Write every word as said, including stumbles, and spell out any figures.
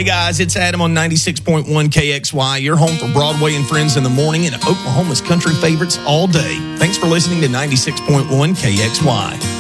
Hey guys, it's Adam on ninety-six point one K X Y. You're home for Broadway and Friends in the morning and Oklahoma's country favorites all day. Thanks for listening to ninety-six point one K X Y.